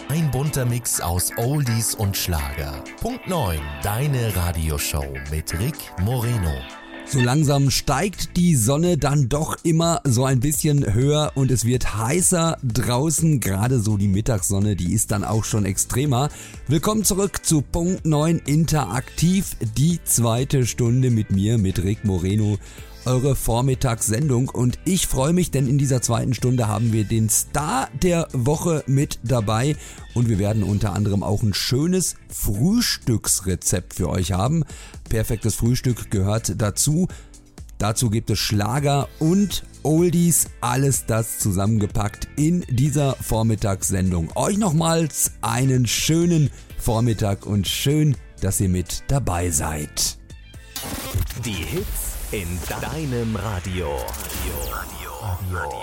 Ein bunter Mix aus Oldies und Schlager. Punkt 9, deine Radioshow mit Rick Moreno. So langsam steigt die Sonne dann doch immer so ein bisschen höher und es wird heißer draußen. Gerade so die Mittagssonne, die ist dann auch schon extremer. Willkommen zurück zu Punkt 9 Interaktiv, die zweite Stunde mit mir, mit Rick Moreno. Eure Vormittagssendung und ich freue mich, denn in dieser zweiten Stunde haben wir den Star der Woche mit dabei und wir werden unter anderem auch ein schönes Frühstücksrezept für euch haben. Perfektes Frühstück gehört dazu. Dazu gibt es Schlager und Oldies, alles das zusammengepackt in dieser Vormittagssendung. Euch nochmals einen schönen Vormittag und schön, dass ihr mit dabei seid. Die Hits in deinem Radio.